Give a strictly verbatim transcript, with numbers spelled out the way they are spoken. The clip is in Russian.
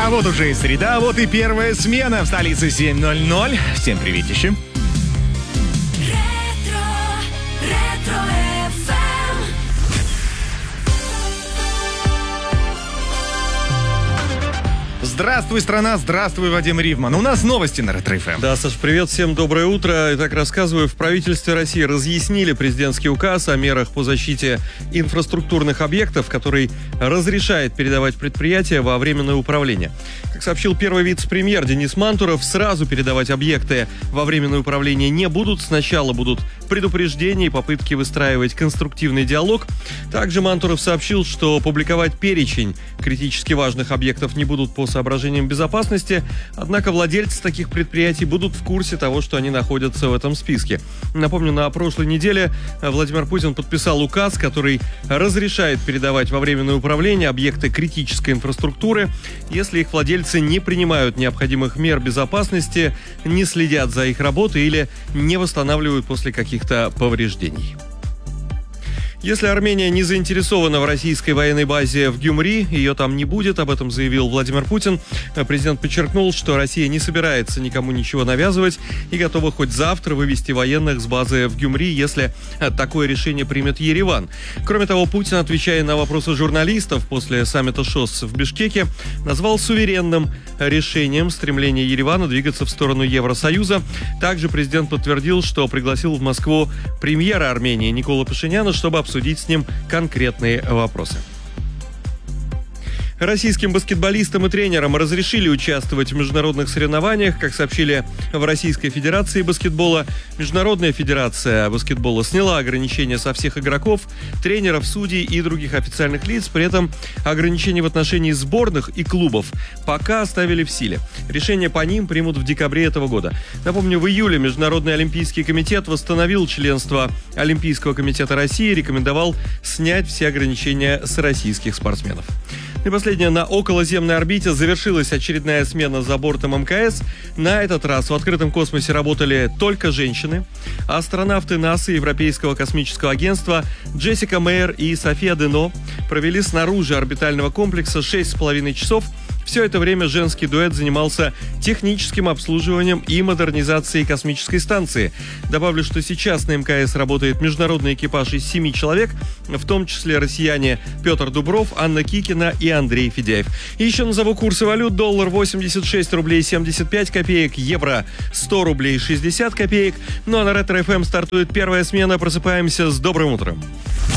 А вот уже и среда, вот и первая смена в столице семь ноль ноль. Всем приветище. Здравствуй, страна, здравствуй, Вадим Ривман. У нас новости на Ретро-ФМ. Да, Саш, привет, всем доброе утро. Итак, рассказываю, в правительстве России разъяснили президентский указ о мерах по защите инфраструктурных объектов, который разрешает передавать предприятия во временное управление. Как сообщил первый вице-премьер Денис Мантуров, сразу передавать объекты во временное управление не будут. Сначала будут предупреждения и попытки выстраивать конструктивный диалог. Также Мантуров сообщил, что публиковать перечень критически важных объектов не будут по соображениям безопасности, однако владельцы таких предприятий будут в курсе того, что они находятся в этом списке. Напомню, на прошлой неделе Владимир Путин подписал указ, который разрешает передавать во временное управление объекты критической инфраструктуры, если их владельцы не принимают необходимых мер безопасности, не следят за их работой или не восстанавливают после каких-то повреждений. Если Армения не заинтересована в российской военной базе в Гюмри, ее там не будет, об этом заявил Владимир Путин. Президент подчеркнул, что Россия не собирается никому ничего навязывать и готова хоть завтра вывести военных с базы в Гюмри, если такое решение примет Ереван. Кроме того, Путин, отвечая на вопросы журналистов после саммита ШОС в Бишкеке, назвал суверенным решением стремление Еревана двигаться в сторону Евросоюза. Также президент подтвердил, что пригласил в Москву премьера Армении Никола Пашиняна, чтобы обсудить обсудить с ним конкретные вопросы. Российским баскетболистам и тренерам разрешили участвовать в международных соревнованиях. Как сообщили в Российской Федерации баскетбола, Международная Федерация баскетбола сняла ограничения со всех игроков, тренеров, судей и других официальных лиц. При этом ограничения в отношении сборных и клубов пока оставили в силе. Решение по ним примут в декабре этого года. Напомню, в июле Международный Олимпийский комитет восстановил членство Олимпийского комитета России и рекомендовал снять все ограничения с российских спортсменов. И последнее. На околоземной орбите завершилась очередная смена за бортом МКС. На этот раз в открытом космосе работали только женщины. Астронавты НАСА и Европейского космического агентства Джессика Мейер и София Дено провели снаружи орбитального комплекса шесть с половиной часов. Все это время женский дуэт занимался техническим обслуживанием и модернизацией космической станции. Добавлю, что сейчас на МКС работает международный экипаж из семи человек, в том числе россияне Петр Дубров, Анна Кикина и Андрей Федяев. И еще назову курсы валют. Доллар восемьдесят шесть рублей семьдесят пять копеек, евро сто рублей шестьдесят копеек. Ну а на Ретро-ФМ стартует первая смена. Просыпаемся с добрым утром.